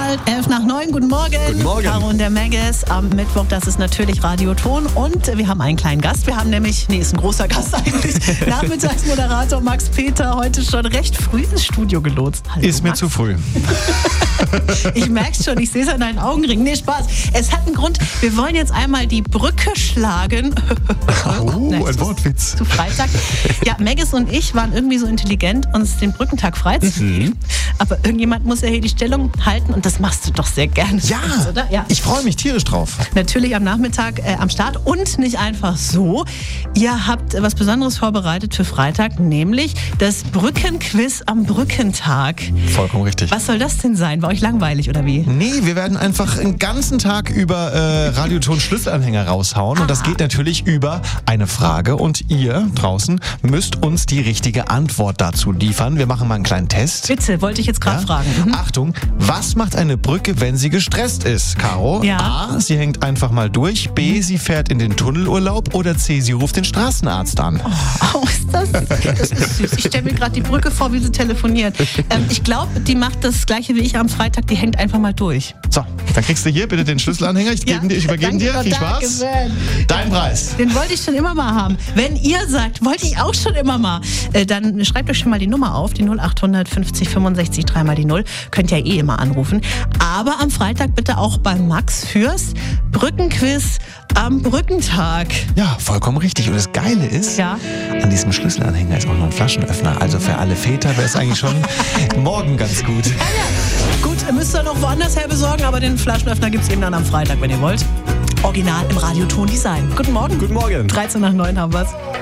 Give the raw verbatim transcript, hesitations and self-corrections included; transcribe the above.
Anstalt, elf nach neun. Guten Morgen. Guten Morgen. Caro und der Megas am Mittwoch, das ist natürlich Radioton. Und wir haben einen kleinen Gast. Wir haben nämlich, nee, ist ein großer Gast eigentlich, Nachmittagsmoderator Max Peter heute schon recht früh ins Studio gelotst. Hallo, ist mir Max. zu früh. Ich merk's schon, ich sehe es an deinen Augenringen. Nee, Spaß. Es hat einen Grund. Wir wollen jetzt einmal die Brücke schlagen. Oh, Nein, ein zu- Wortwitz. Zu Freitag. Ja, Megas und ich waren irgendwie so intelligent, uns den Brückentag freizunehmen. Aber irgendjemand muss ja hier die Stellung halten und das machst du doch sehr gerne. Ja, Oder? Ja. ich freue mich tierisch drauf. Natürlich am Nachmittag äh, am Start und nicht einfach so. Ihr habt äh, was Besonderes vorbereitet für Freitag, nämlich das Brückenquiz am Brückentag. Vollkommen richtig. Was soll das denn sein? War euch langweilig oder wie? Nee, wir werden einfach einen ganzen Tag über äh, Radioton Schlüsselanhänger raushauen. Und das geht natürlich über eine Frage. Und ihr draußen müsst uns die richtige Antwort dazu liefern. Wir machen mal einen kleinen Test. Bitte, wollte ich jetzt gerade Ja? fragen. Mhm. Achtung, was macht eine Brücke, wenn sie gestresst ist, Caro? Ja. A, sie hängt einfach mal durch. B, sie fährt in den Tunnelurlaub. Oder C, sie ruft den Straßenarzt an. Oh, ist das, das ist süß. Ich stelle mir gerade die Brücke vor, wie sie telefoniert. Ähm, ich glaube, die macht das Gleiche wie ich am Freitag. Die hängt einfach mal durch. So, dann kriegst du hier bitte den Schlüsselanhänger. Ich, gebe Ja, dir, ich übergebe danke, dir. Viel danke Spaß. schön. Dein Preis. Den wollte ich schon immer mal haben. Wenn ihr sagt, wollte ich auch schon immer mal, äh, dann schreibt euch schon mal die Nummer auf, die null acht fünfzig fünfundsechzig drei mal die null. Könnt ihr eh immer anrufen. Aber am Freitag bitte auch beim Max fürs Brückenquiz am Brückentag. Ja, vollkommen richtig. Und das Geile ist, Ja. an diesem Schlüsselanhänger ist auch noch ein Flaschenöffner. Also für alle Väter wäre es eigentlich schon morgen ganz gut. Gut, müsst ihr noch woanders her besorgen, aber den Flaschenöffner gibt es eben dann am Freitag, wenn ihr wollt. Original im Radioton Design. Guten Morgen. Guten Morgen. dreizehn nach neun haben wir's.